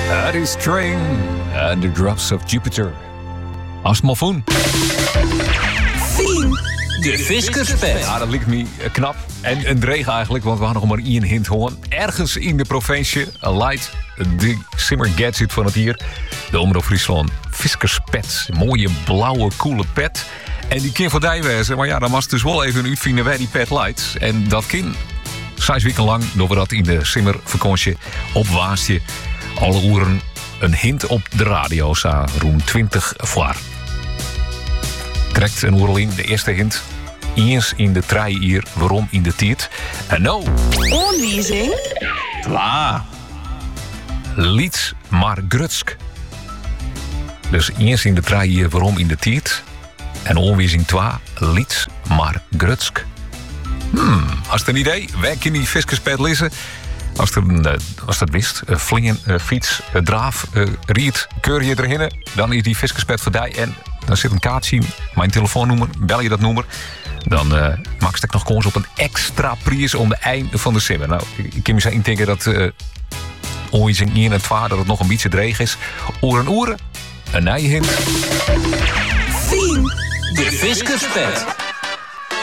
That is Train and the Drops of Jupiter. Asmofoon. De Fiskerspet. Ja, dat lijkt me knap. En een dreig eigenlijk, want we hadden nog maar één hint horen. Ergens in de provincie Light, de Simmer Gadget van het hier. De Omroep Friesland Fiskerspet. Mooie blauwe, coole pet. En die kan voor die wezen. Maar ja, dan was het dus wel even uitvinden waar die pet light. En dat kan 6 weken lang, door we dat in de Simmer vakantie op Waasje alle uren een hint op de radio sa rond 20 voor. Trekt een oerl in, de eerste hint. Eens in de trein hier, waarom in de tijd. En nou. Aanwijzing. Klaar. Lieds maar Grutsk. Dus eens in de trein hier, waarom in de tijd. En aanwijzing 2, Lieds maar Grutsk. Als het een idee, wij kunnen die Fiskerspet lezen. Als dat wist, vlingen, fiets, draaf, riet, keur je erin, dan is die Fiskerspet voor die. En dan zit een kaartje in, mijn telefoonnummer, bel je dat nummer. Dan maak ik nog kans op een extra prijs om de einde van de simmer. Nou, ik kan me zo indenken dat ooit in 1 en 2 dat het nog een beetje dreig is. Oeren, een nijhint. De Fiskerspet.